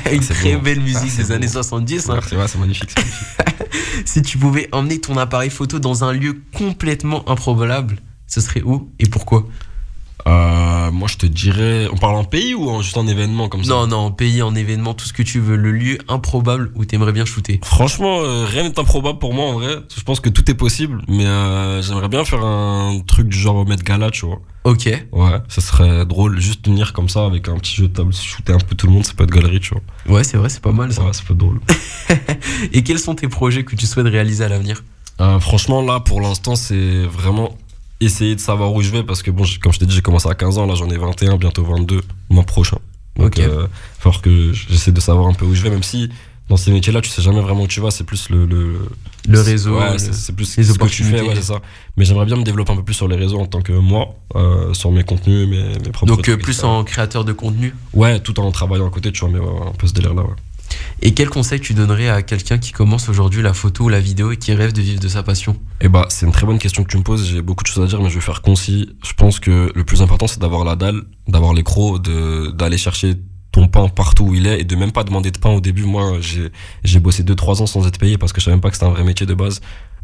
Une C'est très beau. belle musique des beau. années 70. Hein. C'est vrai, c'est magnifique. C'est magnifique. Si tu pouvais emmener ton appareil photo dans un lieu complètement improbable, ce serait où et pourquoi? Moi, je te dirais. On parle en pays ou juste en événement comme ça? Non, en pays, en événement, tout ce que tu veux. Le lieu improbable où t'aimerais bien shooter. Franchement, rien n'est improbable pour moi en vrai. Je pense que tout est possible, mais j'aimerais bien faire un truc du genre au Met Gala, tu vois. Ok. Ouais, ça serait drôle, juste tenir comme ça avec un petit jeu de table, shooter un peu tout le monde, ça peut être galerie, tu vois. Ouais, c'est vrai, c'est pas mal ça. Ouais, ça peut être drôle. Et quels sont tes projets que tu souhaites réaliser à l'avenir? Franchement, là, pour l'instant, c'est vraiment essayer de savoir où je vais parce que, bon, comme je t'ai dit, j'ai commencé à 15 ans, là, j'en ai 21, bientôt 22, le mois prochain. Donc, Ok. il va falloir que j'essaie de savoir un peu où je vais, même si dans ces métiers-là, tu sais jamais vraiment où tu vas, c'est plus Le réseau, Ouais, c'est plus les ce que tu fais, opportunités. ouais, c'est ça. Mais j'aimerais bien me développer un peu plus sur les réseaux en tant que moi, sur mes contenus, mes propres Donc trucs, plus etc. en créateur de contenu. Ouais, tout en travaillant à côté, tu vois, mais ouais, un peu ce délire-là, ouais. Et quel conseil tu donnerais à quelqu'un qui commence aujourd'hui la photo ou la vidéo et qui rêve de vivre de sa passion? Eh bah, c'est une très bonne question que tu me poses. J'ai beaucoup de choses à dire, mais je vais faire concis. Je pense que le plus important, c'est d'avoir la dalle, d'avoir les crocs, d'aller chercher ton pain partout où il est et de même pas demander de pain au début. Moi, j'ai bossé 2-3 ans sans être payé parce que je savais même pas que c'était un vrai métier de base.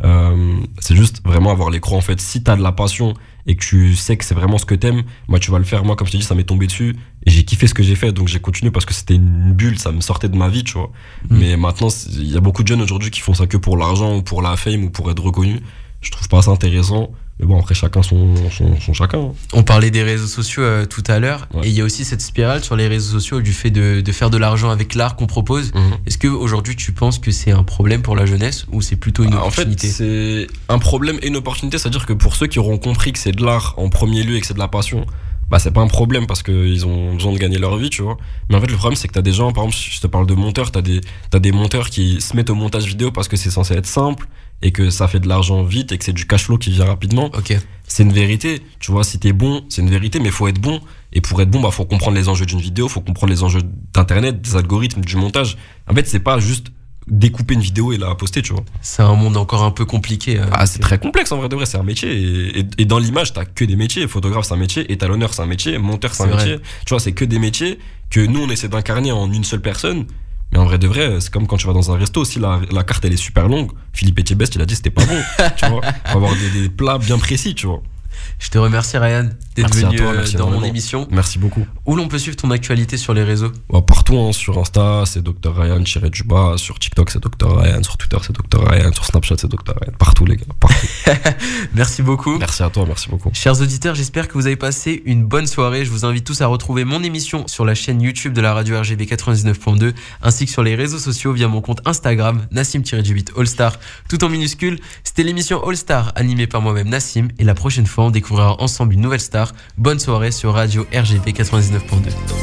C'est juste vraiment avoir les crocs, en fait. Si t'as de la passion et que tu sais que c'est vraiment ce que t'aimes, moi, tu vas le faire. Moi, comme je t'ai dit, ça m'est tombé dessus et j'ai kiffé ce que j'ai fait, donc j'ai continué parce que c'était une bulle, ça me sortait de ma vie, tu vois. Mais maintenant, il y a beaucoup de jeunes aujourd'hui qui font ça que pour l'argent ou pour la fame ou pour être reconnus. Je trouve pas ça intéressant. Mais bon, après, chacun son chacun. Hein. On parlait des réseaux sociaux tout à l'heure, Ouais. et il y a aussi cette spirale sur les réseaux sociaux du fait de faire de l'argent avec l'art qu'on propose. Est-ce qu'aujourd'hui tu penses que c'est un problème pour la jeunesse ou c'est plutôt une En fait, opportunité? c'est un problème et une opportunité. C'est-à-dire que pour ceux qui auront compris que c'est de l'art en premier lieu et que c'est de la passion, bah c'est pas un problème parce qu'ils ont besoin de gagner leur vie, tu vois. Mais en fait, le problème, c'est que t'as des gens, par exemple, je te parle de monteurs, t'as des monteurs qui se mettent au montage vidéo parce que c'est censé être simple et que ça fait de l'argent vite et que c'est du cash flow qui vient rapidement. Ok. C'est une vérité, tu vois, si t'es bon, c'est une vérité, mais faut être bon. Et pour être bon, bah, faut comprendre les enjeux d'une vidéo, faut comprendre les enjeux d'internet, des algorithmes, du montage. En fait, c'est pas juste découper une vidéo et la poster, tu vois. C'est un monde encore un peu compliqué. C'est très complexe en vrai de vrai, c'est un métier. Et dans l'image, t'as que des métiers. Photographe, c'est un métier. Étalonneur, c'est un métier. Monteur, c'est un C'est vrai. métier. Tu vois, c'est que des métiers que nous, on essaie d'incarner en une seule personne. Mais en vrai de vrai, c'est comme quand tu vas dans un resto. Si la carte, elle est super longue, Philippe Etchebest, il a dit c'était pas bon. Tu vois, faut avoir des plats bien précis, tu vois. Je te remercie Ryan d'être Merci à venu toi, merci dans mon énormément. émission. Merci beaucoup. Où l'on peut suivre ton actualité sur les réseaux? Partout, hein, sur Insta, c'est Dr Ryan _, sur TikTok, c'est Dr Ryan, sur Twitter, c'est Dr Ryan, sur Snapchat, c'est Dr Ryan. Partout, les gars, partout. Merci beaucoup. Merci à toi, merci beaucoup. Chers auditeurs, j'espère que vous avez passé une bonne soirée. Je vous invite tous à retrouver mon émission sur la chaîne YouTube de la radio RGB 99.2 ainsi que sur les réseaux sociaux via mon compte Instagram Nassim-8 All-Star tout en minuscule. C'était l'émission All-Star animée par moi-même Nassim et la prochaine fois on découvrira ensemble une nouvelle star. Bonne soirée sur radio RGB 99.2.